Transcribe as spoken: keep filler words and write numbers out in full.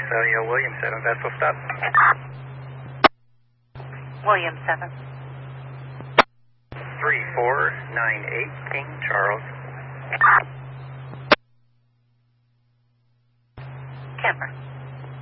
Celio, William seven, vessel stop. William seven. three four nine eight, King Charles. Kemper.